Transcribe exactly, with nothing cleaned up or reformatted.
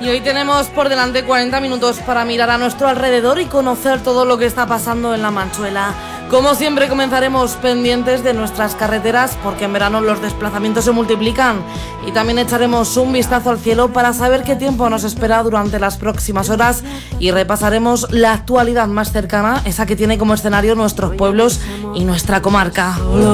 Y hoy tenemos por delante cuarenta minutos para mirar a nuestro alrededor y conocer todo lo que está pasando en La Manchuela. Como siempre, comenzaremos pendientes de nuestras carreteras porque en verano los desplazamientos se multiplican, y también echaremos un vistazo al cielo para saber qué tiempo nos espera durante las próximas horas, y repasaremos la actualidad más cercana, esa que tiene como escenario nuestros pueblos y nuestra comarca.